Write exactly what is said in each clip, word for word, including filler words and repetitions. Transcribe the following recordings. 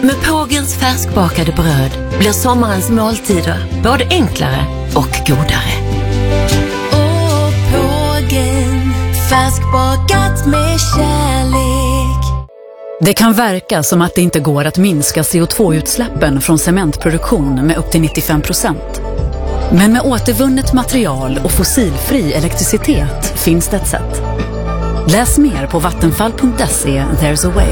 Med Pågens färskbakade bröd blir sommarens måltider både enklare och godare. Åh, Pågen, färskbakat med kärlek. Det kan verka som att det inte går att minska C O två-utsläppen från cementproduktion med upp till nittiofem procent. Men med återvunnet material och fossilfri elektricitet finns det ett sätt. Läs mer på vattenfall punkt se. There's a way.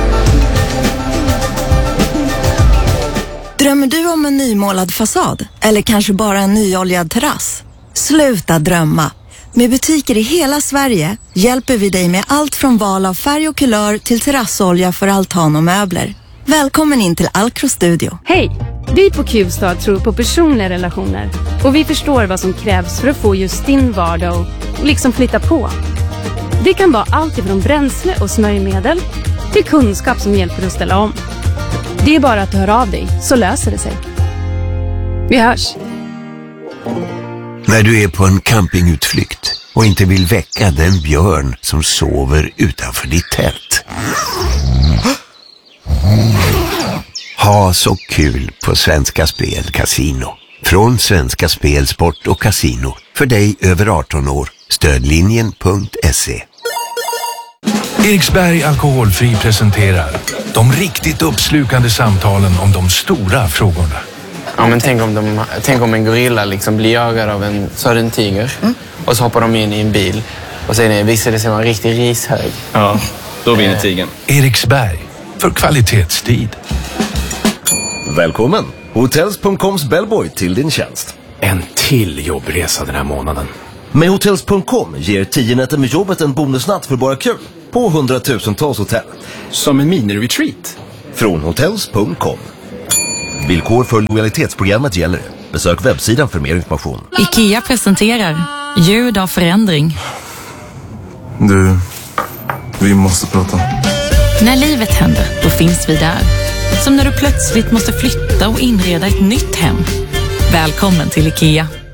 Drömmer du om en nymålad fasad? Eller kanske bara en nyoljad terrass? Sluta drömma! Med butiker i hela Sverige hjälper vi dig med allt från val av färg och kulör till terrassolja för altan och möbler. Välkommen in till Alcro Studio. Hej! Vi på Q-Star tror på personliga relationer. Och vi förstår vad som krävs för att få just din vardag och liksom flytta på. Det kan vara allt ifrån bränsle och smörjmedel till kunskap som hjälper att ställa om. Det är bara att höra av dig, så löser det sig. Vi hörs! När du är på en campingutflykt och inte vill väcka den björn som sover utanför ditt tält. Ha så kul på Svenska Spel Casino. Från Svenska Spel, Sport och Casino. För dig över arton år. Stödlinjen punkt se. Eriksberg Alkoholfri presenterar de riktigt uppslukande samtalen om de stora frågorna. Ja, men tänk om, de, tänk om en gorilla liksom blir jagad av en södern tiger. Mm. Och så hoppar de in i en bil. Och sen visar det sig vara en riktig rishög. Ja, då vinner tigern. Eriksberg, för kvalitetstid. Välkommen! Hotels punkt coms bellboy till din tjänst. En till jobbresa den här månaden. Med Hotels punkt com ger tio nätter med jobbet en bonusnatt för bara kul. På hundratusentals hotell. Som en mini-retreat. Från Hotels punkt com. Villkor för lojalitetsprogrammet gäller. Besök webbsidan för mer information. IKEA presenterar ljud av förändring. Du, vi måste prata. När livet händer, då finns vi där. Som när du plötsligt måste flytta och inreda ett nytt hem. Välkommen till IKEA.